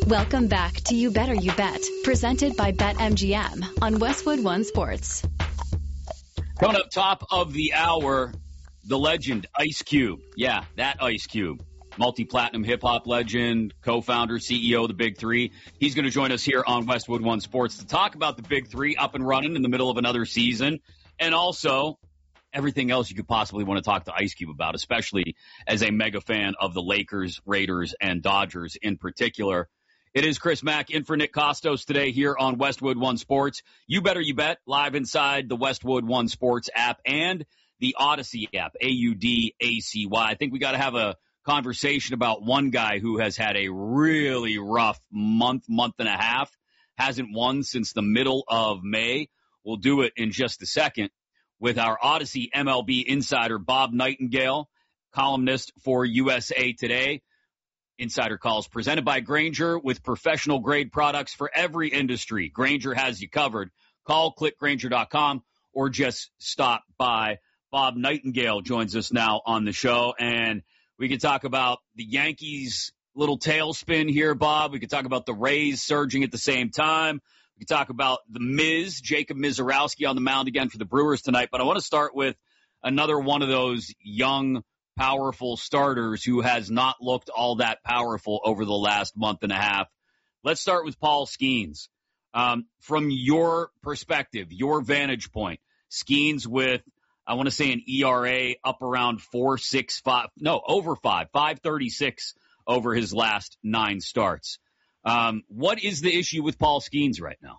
Welcome back to You Better You Bet, presented by BetMGM on Westwood One Sports. Coming up top of the hour, the legend Ice Cube. Yeah, that Ice Cube. Multi-platinum hip-hop legend, co-founder, CEO of the Big Three. He's going to join us here on Westwood One Sports to talk about the Big Three up and running in the middle of another season, and also everything else you could possibly want to talk to Ice Cube about, especially as a mega fan of the Lakers, Raiders, and Dodgers in particular. It is Chris Mack in for Nick Costos today here on Westwood One Sports. You Better You Bet, live inside the Westwood One Sports app and the Odyssey app, AUDACY. I think we got to have a conversation about one guy who has had a really rough month and a half, hasn't won since the middle of May. We'll do it in just a second with our Odyssey MLB insider, Bob Nightingale, columnist for USA Today. Insider Calls presented by Grainger with professional-grade products for every industry. Grainger has you covered. Call, click Grainger.com, or just stop by. Bob Nightingale joins us now on the show, and we can talk about the Yankees' little tailspin here, Bob. We can talk about the Rays surging at the same time. We can talk about the Miz, Jacob Mizorowski on the mound again for the Brewers tonight. But I want to start with another one of those young, powerful starters who has not looked all that powerful over the last month and a half. Let's start with Paul Skeens. From your perspective, your vantage point, Skeens with, I want to say, an ERA up around 4.65, no, over 5.36 over his last 9 starts. What is the issue with Paul Skeens right now?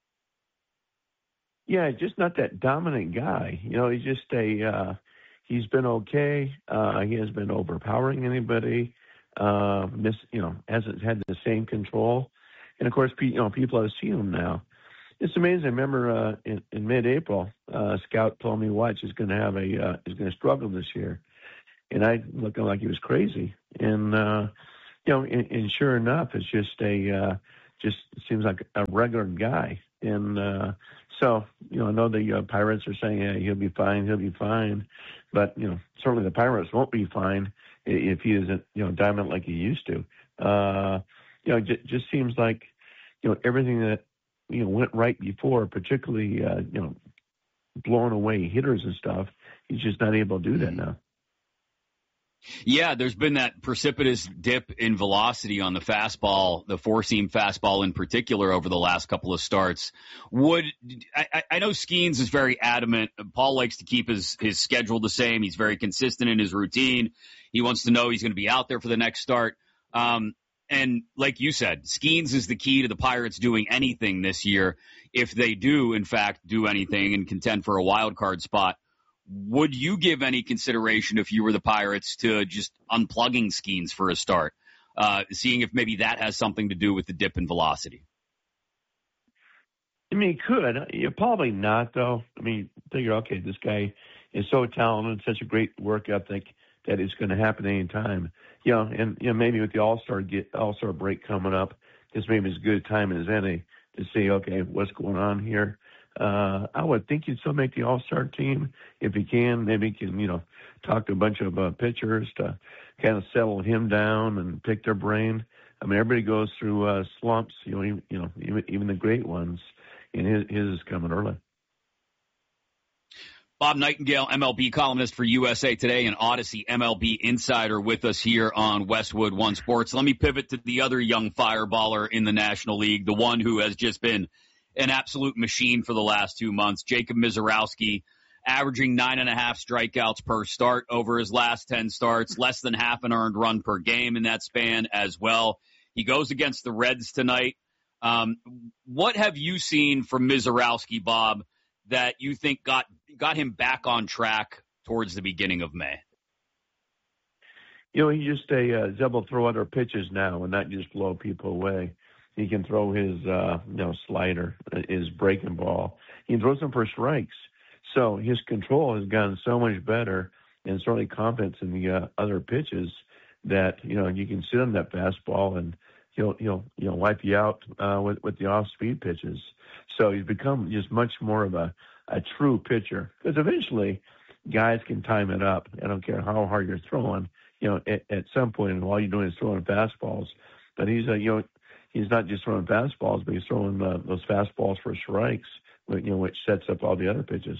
Yeah, just not that dominant guy. You know, he's just he's been okay. He hasn't been overpowering anybody. Hasn't had the same control. And of course, people have seen him now. It's amazing. I remember in mid-April, Scout told me Watch is going to struggle this year, and I looking like he was crazy. And and sure enough, it's just just seems like a regular guy. And so, I know the Pirates are saying, yeah, he'll be fine. But, certainly the Pirates won't be fine if he isn't, dominant like he used to. Just seems like, everything that, went right before, particularly, blowing away hitters and stuff, he's just not able to do that now. Yeah, there's been that precipitous dip in velocity on the fastball, the four-seam fastball in particular, over the last couple of starts. I know Skeens is very adamant. Paul likes to keep his schedule the same. He's very consistent in his routine. He wants to know he's going to be out there for the next start. And like you said, Skeens is the key to the Pirates doing anything this year. If they do, in fact, do anything and contend for a wild card spot, would you give any consideration, if you were the Pirates, to just unplugging Skeens for a start, seeing if maybe that has something to do with the dip in velocity? I mean, he could. Probably not, though. I mean, figure, okay, this guy is so talented, such a great work ethic that it's going to happen any time. And maybe with the All-Star break coming up, this maybe as good a time as any to see, okay, what's going on here. I would think he'd still make the All-Star team if he can. Maybe he can, talk to a bunch of pitchers to kind of settle him down and pick their brain. I mean, everybody goes through slumps, even the great ones, and his is coming early. Bob Nightingale, MLB columnist for USA Today and Odyssey MLB insider with us here on Westwood One Sports. Let me pivot to the other young fireballer in the National League, the one who has just been an absolute machine for the last 2 months, Jacob Mizorowski, averaging 9.5 strikeouts per start over his last 10 starts, less than half an earned run per game in that span as well. He goes against the Reds tonight. What have you seen from Mizorowski, Bob, that you think got him back on track towards the beginning of May? He just is able to throw other pitches now and not just blow people away. He can throw his slider, his breaking ball. He throws them for strikes. So his control has gotten so much better, and certainly confidence in the other pitches that you can sit on that fastball and he'll wipe you out with the off-speed pitches. So he's become just much more of a true pitcher, because eventually guys can time it up. I don't care how hard you're throwing. At some point, and all you're doing is throwing fastballs. But he's he's not just throwing fastballs, but he's throwing those fastballs for strikes, which sets up all the other pitches.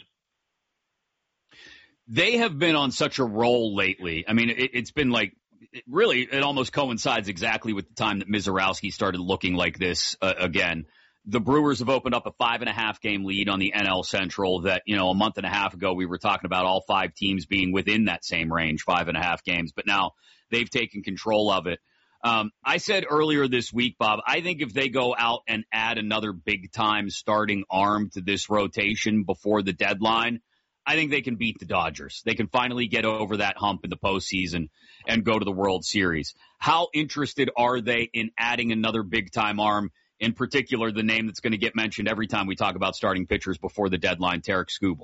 They have been on such a roll lately. I mean, it's been like, really, it almost coincides exactly with the time that Mizorowski started looking like this again. The Brewers have opened up a 5.5 game lead on the NL Central that, a month and a half ago we were talking about all 5 teams being within that same range, 5.5 games, but now they've taken control of it. I said earlier this week, Bob, I think if they go out and add another big-time starting arm to this rotation before the deadline, I think they can beat the Dodgers. They can finally get over that hump in the postseason and go to the World Series. How interested are they in adding another big-time arm, in particular the name that's going to get mentioned every time we talk about starting pitchers before the deadline, Tarik Skubal?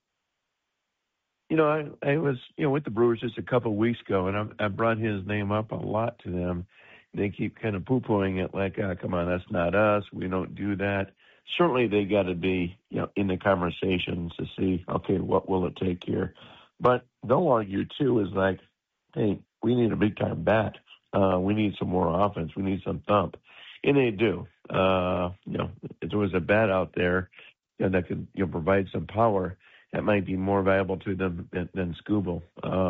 I was, with the Brewers just a couple of weeks ago, and I brought his name up a lot to them. They keep kind of poo-pooing it like, come on, that's not us. We don't do that. Certainly they got to be, in the conversations to see, okay, what will it take here? But they'll argue, too, is like, hey, we need a big-time bat. We need some more offense. We need some thump. And they do. If there was a bat out there that could provide some power, that might be more valuable to them than Skubal.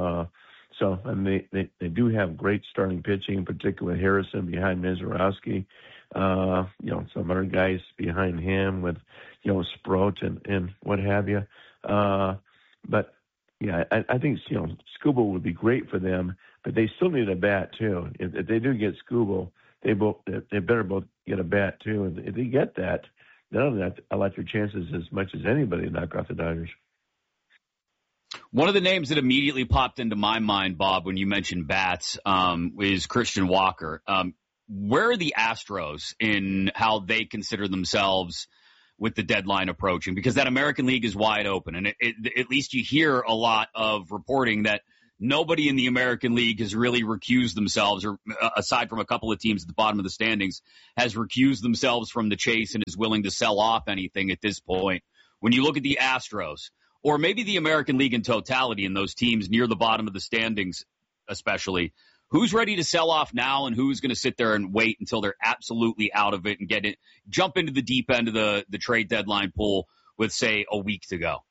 They do have great starting pitching, particularly Harrison behind Mizorowski. Some other guys behind him with, Sproat and what have you. But, yeah, I think, Skubal would be great for them, but they still need a bat, too. If they do get Skubal, they better both get a bat, too. And if they get that, then I like their chances as much as anybody to knock off the Dodgers. One of the names that immediately popped into my mind, Bob, when you mentioned bats, is Christian Walker. Where are the Astros in how they consider themselves with the deadline approaching? Because that American League is wide open, and at least you hear a lot of reporting that nobody in the American League has really recused themselves, or aside from a couple of teams at the bottom of the standings, has recused themselves from the chase and is willing to sell off anything at this point. When you look at the Astros, or maybe the American League in totality, and those teams near the bottom of the standings especially, who's ready to sell off now and who's going to sit there and wait until they're absolutely out of it and jump into the deep end of the trade deadline pool with, say, a week to go?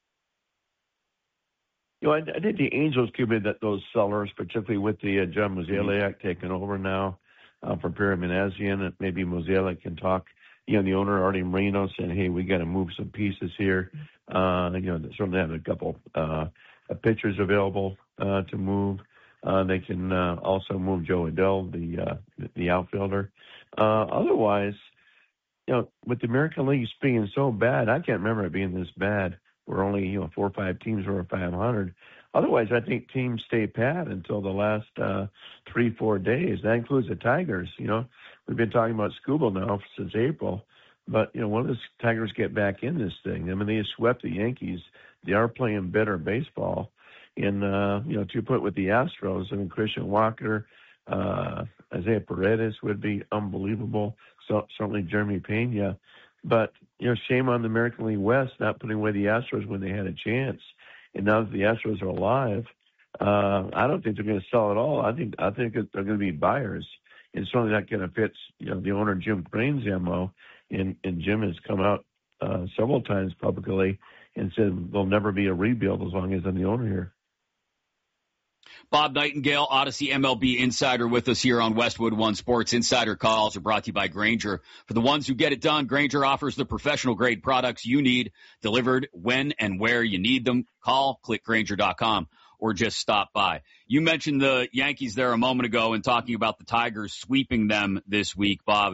I think the Angels could be those sellers, particularly with the John Mozeliak taking over now for Perry Minasian, and maybe Mozeliak can talk. The owner, Artie Moreno, saying, hey, we got to move some pieces here. They certainly have a couple pitchers available to move. They can also move Joe Adell, the outfielder. Otherwise, with the American League being so bad, I can't remember it being this bad. We're only 4 or 5 teams over 500. Otherwise, I think teams stay pat until the last 3-4 days. That includes the Tigers. We've been talking about Skubal now since April, but when does the Tigers get back in this thing? I mean, they swept the Yankees. They are playing better baseball. And to put with the Astros, I mean, Christian Walker, Isaiah Paredes would be unbelievable. So certainly Jeremy Pena. But, shame on the American League West not putting away the Astros when they had a chance. And now that the Astros are alive, I don't think they're going to sell at all. I think they're going to be buyers. And certainly not going to fit, the owner Jim Crane's MO. And Jim has come out several times publicly and said there'll never be a rebuild as long as I'm the owner here. Bob Nightingale, Odyssey MLB Insider, with us here on Westwood One Sports. Insider calls are brought to you by Grainger. For the ones who get it done, Grainger offers the professional-grade products you need delivered when and where you need them. Call, click Grainger.com, or just stop by. You mentioned the Yankees there a moment ago and talking about the Tigers sweeping them this week, Bob.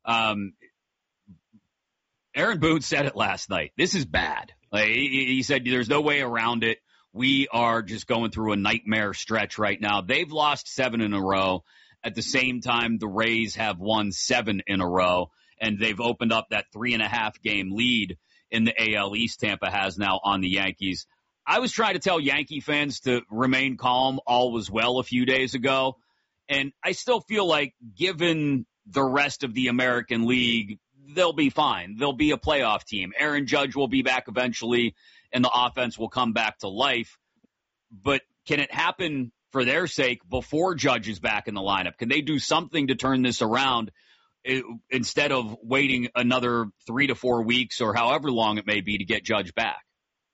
Aaron Boone said it last night. This is bad. He said there's no way around it. We are just going through a nightmare stretch right now. They've lost 7 in a row. At the same time, the Rays have won 7 in a row, and they've opened up that 3.5 game lead in the AL East Tampa has now on the Yankees. I was trying to tell Yankee fans to remain calm. All was well a few days ago. And I still feel like given the rest of the American League, they'll be fine. They'll be a playoff team. Aaron Judge will be back eventually, and the offense will come back to life. But can it happen for their sake before Judge is back in the lineup? Can they do something to turn this around? instead of waiting another 3 to 4 weeks or however long it may be to get Judge back?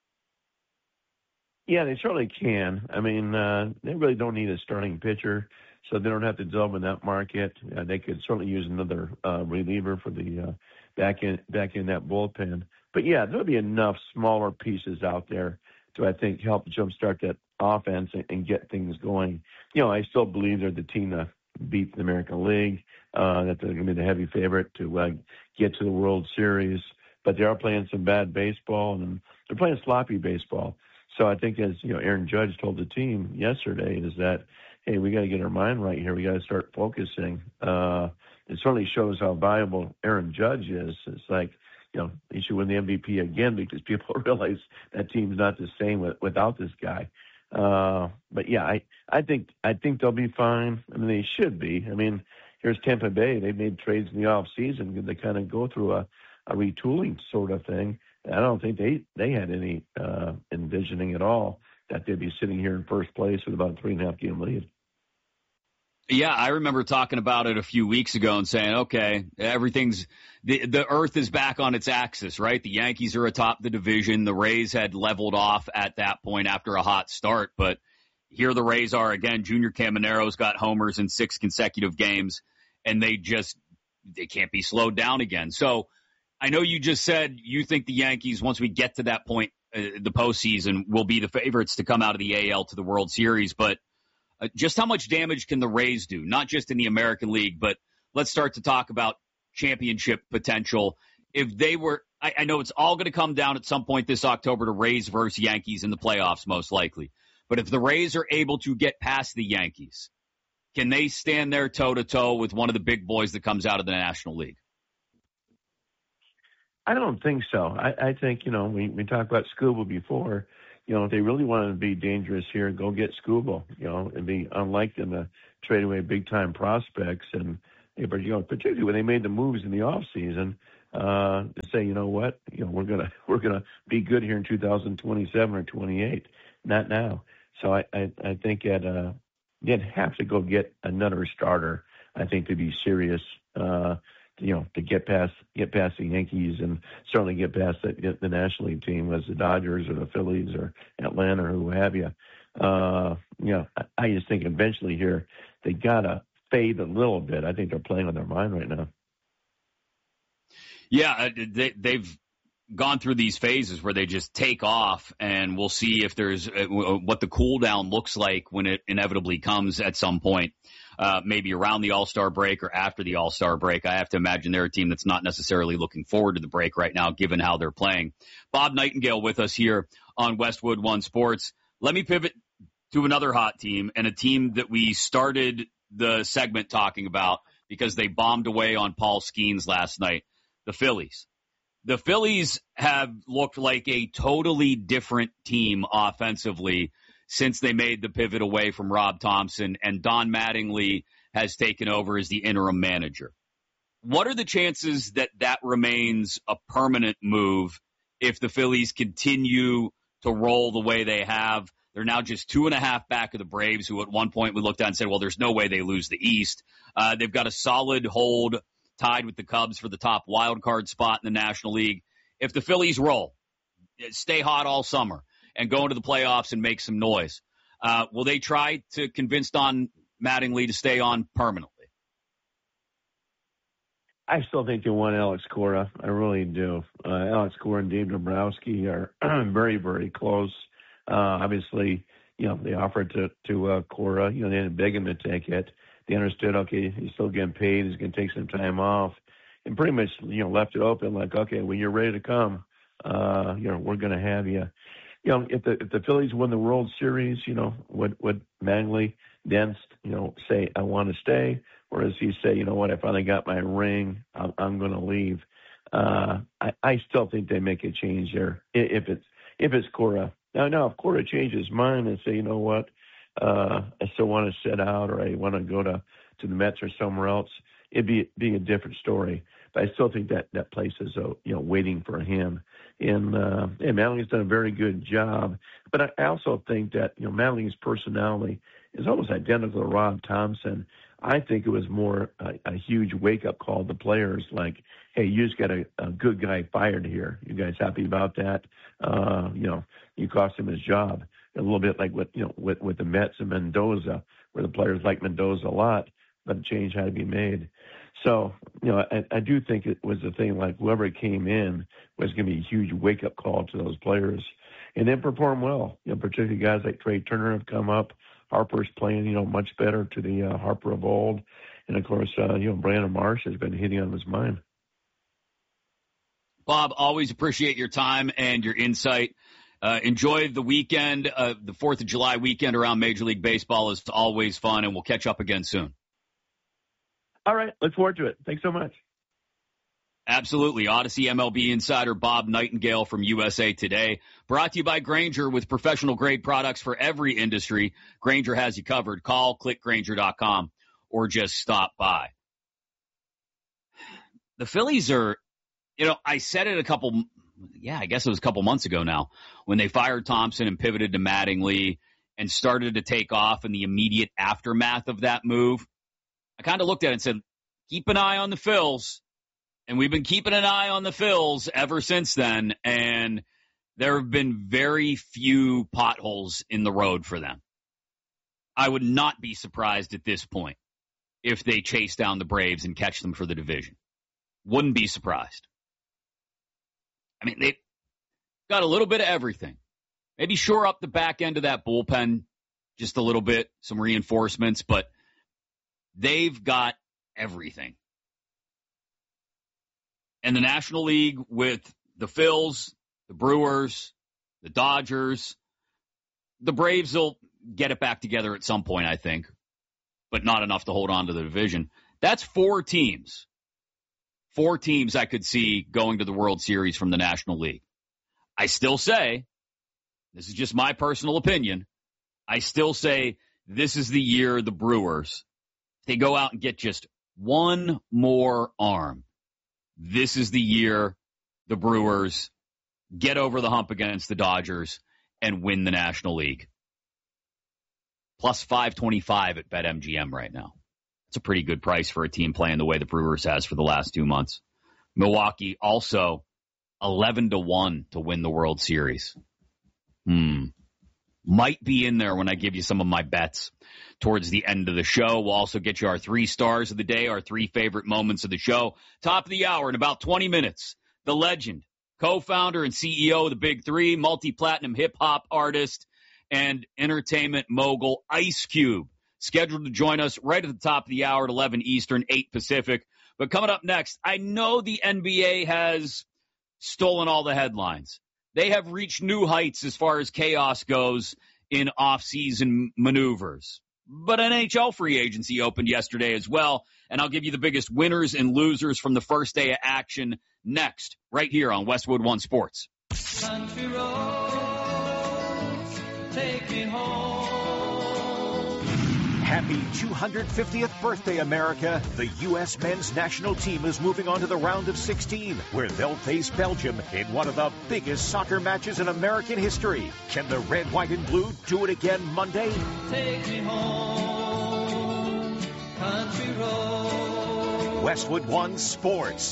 Yeah, they certainly can. I mean, they really don't need a starting pitcher, so they don't have to delve in that market. They could certainly use another reliever for the back in that bullpen. But yeah, there'll be enough smaller pieces out there to, I think, help jumpstart that offense and get things going. I still believe they're the team to beat the American League, that they're going to be the heavy favorite to get to the World Series. But they are playing some bad baseball, and they're playing sloppy baseball. So I think, as Aaron Judge told the team yesterday, is that, hey, we got to get our mind right here. We got to start focusing. It certainly shows how valuable Aaron Judge is. It's like, he should win the MVP again because people realize that team's not the same without this guy. But yeah, I think they'll be fine. I mean, they should be. I mean, here's Tampa Bay. They made trades in the off season. They kind of go through a retooling sort of thing. I don't think they had any envisioning at all that they'd be sitting here in first place with about a 3.5 game lead. Yeah, I remember talking about it a few weeks ago and saying, okay, the earth is back on its axis, right? The Yankees are atop the division. The Rays had leveled off at that point after a hot start, but here the Rays are again. Junior Camanero's got homers in 6 consecutive games, and they can't be slowed down again. So I know you just said you think the Yankees, once we get to that point, the postseason, will be the favorites to come out of the AL to the World Series, but just how much damage can the Rays do? Not just in the American League, but let's start to talk about championship potential. If they were, I know it's all going to come down at some point this October to Rays versus Yankees in the playoffs, most likely. But if the Rays are able to get past the Yankees, can they stand there toe-to-toe with one of the big boys that comes out of the National League? I don't think so. I think, we talked about Scuba before. If they really wanted to be dangerous here, go get Scuba, and be unlike them to trade away big-time prospects. And, particularly when they made the moves in the offseason, to say, you know what, we're gonna be good here in 2027 or 28, not now. So I think that they'd have to go get another starter, I think, to be serious, to get past the Yankees and certainly get past the National League team, as the Dodgers or the Phillies or Atlanta or who have you. I just think eventually here they gotta fade a little bit. I think they're playing on their mind right now. Yeah, they've gone through these phases where they just take off, and we'll see if there's what the cool down looks like when it inevitably comes at some point. Maybe around the All-Star break or after the All-Star break. I have to imagine they're a team that's not necessarily looking forward to the break right now, given how they're playing. Bob Nightingale with us here on Westwood One Sports. Let me pivot to another hot team, and a team that we started the segment talking about because they bombed away on Paul Skeens last night, the Phillies. The Phillies have looked like a totally different team offensively since they made the pivot away from Rob Thompson, and Don Mattingly has taken over as the interim manager. What are the chances that remains a permanent move if the Phillies continue to roll the way they have? They're now just 2.5 back of the Braves, who at one point we looked at and said, well, there's no way they lose the East. They've got a solid hold tied with the Cubs for the top wild card spot in the National League. If the Phillies roll, stay hot all summer, and go into the playoffs and make some noise, will they try to convince Don Mattingly to stay on permanently? I still think they want Alex Cora. I really do. Alex Cora and Dave Dombrowski are very, very close. Obviously, they offered to Cora. They didn't beg him to take it. They understood, okay, he's still getting paid. He's going to take some time off, and pretty much, left it open like, okay, when you're ready to come, we're going to have you. If the Phillies win the World Series, would Mattingly then, say, I want to stay? Or does he say, you know what, I finally got my ring, I'm going to leave? I still think they make a change there if it's Cora. Now, if Cora changes his mind and say, you know what, I still want to sit out, or I want to go to the Mets or somewhere else, it'd be a different story. But I still think that place is waiting for him. And Mattingly's done a very good job. But I also think that Mattingly's personality is almost identical to Rob Thompson. I think it was more a huge wake-up call to players like, hey, you just got a good guy fired here. You guys happy about that? You cost him his job. A little bit like with the Mets and Mendoza, where the players like Mendoza a lot, but a change had to be made. So, I do think it was a thing like whoever came in was going to be a huge wake-up call to those players and then perform well. Particularly guys like Trey Turner have come up. Harper's playing, much better to the Harper of old. And, of course, Brandon Marsh has been hitting on his mind. Bob, always appreciate your time and your insight. Enjoy the weekend. The 4th of July weekend around Major League Baseball is always fun, and we'll catch up again soon. All right. Look forward to it. Thanks so much. Absolutely. Odyssey MLB insider Bob Nightingale from USA Today. Brought to you by Grainger with professional-grade products for every industry. Grainger has you covered. Call, click Grainger.com, or just stop by. The Phillies are, I said it I guess it was a couple months ago now, when they fired Thompson and pivoted to Mattingly and started to take off in the immediate aftermath of that move. I kind of looked at it and said, keep an eye on the Phils. And we've been keeping an eye on the Phils ever since then, and there have been very few potholes in the road for them. I would not be surprised at this point if they chase down the Braves and catch them for the division. Wouldn't be surprised. I mean, they've got a little bit of everything. Maybe shore up the back end of that bullpen just a little bit, some reinforcements, but they've got everything. And the National League with the Phils, the Brewers, the Dodgers, the Braves will get it back together at some point, I think, but not enough to hold on to the division. That's 4 teams. 4 teams I could see going to the World Series from the National League. I still say, this is just my personal opinion, I still say this is the year the Brewers, if they go out and get just one more arm, this is the year the Brewers get over the hump against the Dodgers and win the National League. Plus 525 at BetMGM right now. It's a pretty good price for a team playing the way the Brewers has for the last 2 months. Milwaukee also 11-1 to win the World Series. Might be in there when I give you some of my bets towards the end of the show. We'll also get you our 3 stars of the day, our 3 favorite moments of the show. Top of the hour in about 20 minutes. The legend, co-founder and CEO of the Big Three, multi-platinum hip-hop artist, and entertainment mogul Ice Cube. Scheduled to join us right at the top of the hour at 11 Eastern, 8 Pacific. But coming up next, I know the NBA has stolen all the headlines. They have reached new heights as far as chaos goes in off-season maneuvers. But NHL free agency opened yesterday as well, and I'll give you the biggest winners and losers from the first day of action next, right here on Westwood One Sports. Country roads, take me home. Happy 250th birthday, America. The U.S. men's national team is moving on to the round of 16, where they'll face Belgium in one of the biggest soccer matches in American history. Can the red, white, and blue do it again Monday? Take me home, country road. Westwood One Sports.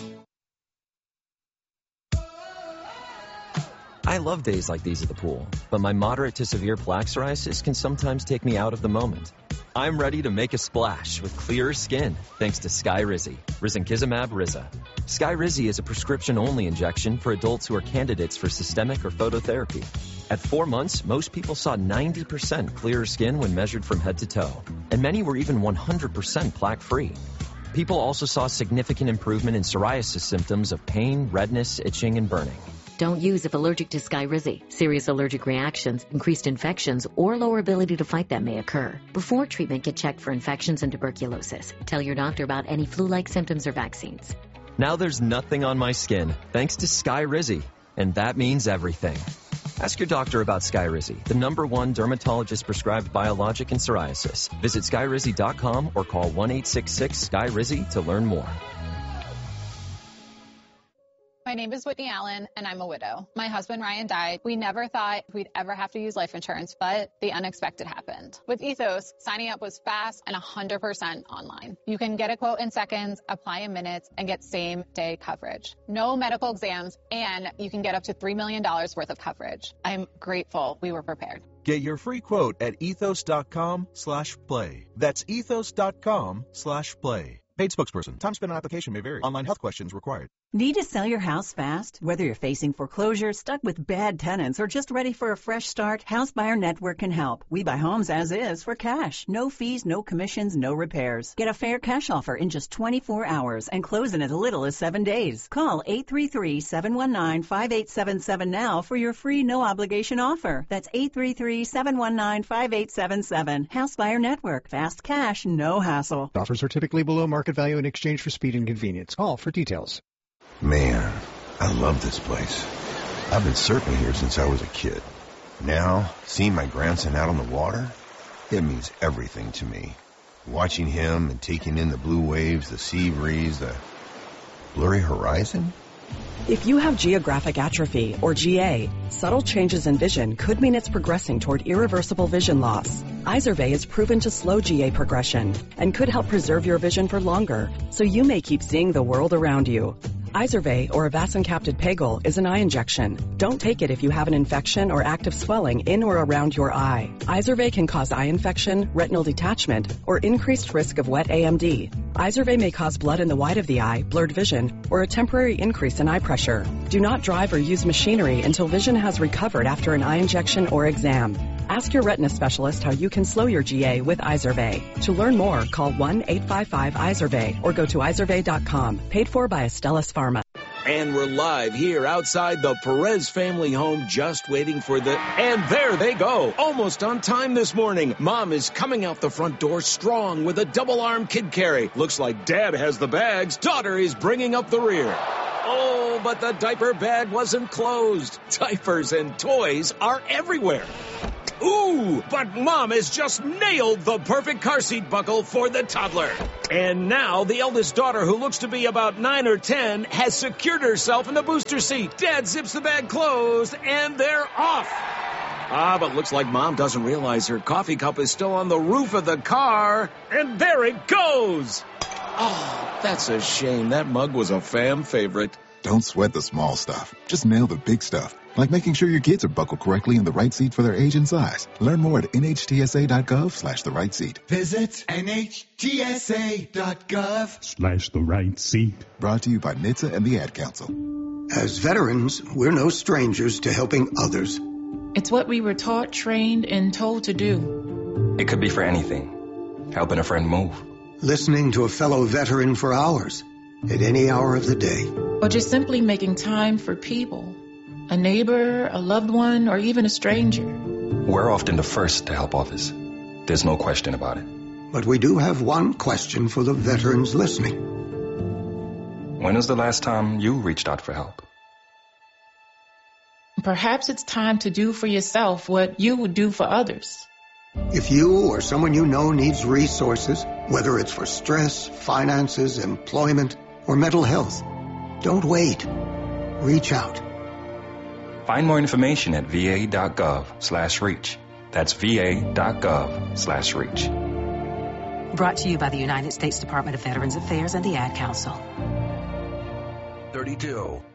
I love days like these at the pool, but my moderate to severe plaque psoriasis can sometimes take me out of the moment. I'm ready to make a splash with clearer skin thanks to Skyrizi, risankizumab Riza. Skyrizi is a prescription-only injection for adults who are candidates for systemic or phototherapy. At 4 months, most people saw 90% clearer skin when measured from head to toe, and many were even 100% plaque-free. People also saw significant improvement in psoriasis symptoms of pain, redness, itching, and burning. Don't use if allergic to Skyrizi. Serious allergic reactions, increased infections, or lower ability to fight them may occur. Before treatment, get checked for infections and tuberculosis. Tell your doctor about any flu-like symptoms or vaccines. Now there's nothing on my skin thanks to Skyrizi, and that means everything. Ask your doctor about Skyrizi, the #1 dermatologist-prescribed biologic in psoriasis. Visit Skyrizi.com or call 1-866-SKYRIZI to learn more. My name is Whitney Allen, and I'm a widow. My husband, Ryan, died. We never thought we'd ever have to use life insurance, but the unexpected happened. With Ethos, signing up was fast and 100% online. You can get a quote in seconds, apply in minutes, and get same-day coverage. No medical exams, and you can get up to $3 million worth of coverage. I'm grateful we were prepared. Get your free quote at ethos.com/play. That's ethos.com/play. Paid spokesperson. Time spent on application may vary. Online health questions required. Need to sell your house fast? Whether you're facing foreclosure, stuck with bad tenants, or just ready for a fresh start, House Buyer Network can help. We buy homes as is for cash. No fees, no commissions, no repairs. Get a fair cash offer in just 24 hours and close in as little as 7 days. Call 833-719-5877 now for your free no-obligation offer. That's 833-719-5877. House Buyer Network. Fast cash, no hassle. Offers are typically below market value in exchange for speed and convenience. Call for details. Man, I love this place. I've been surfing here since I was a kid. Now, seeing my grandson out on the water, it means everything to me. Watching him and taking in the blue waves, the sea breeze, the blurry horizon. If you have geographic atrophy, or GA, subtle changes in vision could mean it's progressing toward irreversible vision loss. Izervay is proven to slow GA progression and could help preserve your vision for longer, so you may keep seeing the world around you. Izervay, or avacincaptad pegol, is an eye injection. Don't take it if you have an infection or active swelling in or around your eye. Izervay can cause eye infection, retinal detachment, or increased risk of wet AMD. Izervay may cause blood in the white of the eye, blurred vision, or a temporary increase in eye pressure. Do not drive or use machinery until vision has recovered after an eye injection or exam. Ask your retina specialist how you can slow your GA with Izervay. To learn more, call 1-855-IZERVAY or go to izervay.com. Paid for by Astellas Pharma. And we're live here outside the Perez family home, just waiting for and there they go. Almost on time this morning. Mom is coming out the front door strong with a double-arm kid carry. Looks like Dad has the bags. Daughter is bringing up the rear. Oh, but the diaper bag wasn't closed. Diapers and toys are everywhere. Ooh, but Mom has just nailed the perfect car seat buckle for the toddler. And now the eldest daughter, who looks to be about 9 or 10, has secured herself in the booster seat. Dad zips the bag closed, and they're off. But looks like Mom doesn't realize her coffee cup is still on the roof of the car. And there it goes. Oh, that's a shame. That mug was a fan favorite. Don't sweat the small stuff. Just nail the big stuff. Like making sure your kids are buckled correctly in the right seat for their age and size. Learn more at nhtsa.gov/the right seat. Visit nhtsa.gov/the right seat. Brought to you by NHTSA and the Ad Council. As veterans, we're no strangers to helping others. It's what we were taught, trained, and told to do. It could be for anything. Helping a friend move. Listening to a fellow veteran for hours, at any hour of the day. Or just simply making time for people. A neighbor, a loved one, or even a stranger. We're often the first to help others. There's no question about it. But we do have one question for the veterans listening. When was the last time you reached out for help? Perhaps it's time to do for yourself what you would do for others. If you or someone you know needs resources, whether it's for stress, finances, employment, or mental health, don't wait. Reach out. Find more information at va.gov/reach. That's va.gov/reach. Brought to you by the United States Department of Veterans Affairs and the Ad Council. 32.